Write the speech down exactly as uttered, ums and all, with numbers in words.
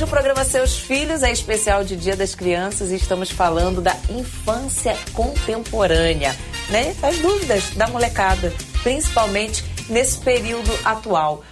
o programa Seus Filhos é especial de Dia das Crianças e estamos falando da infância contemporânea, né? As dúvidas da molecada, principalmente nesse período atual.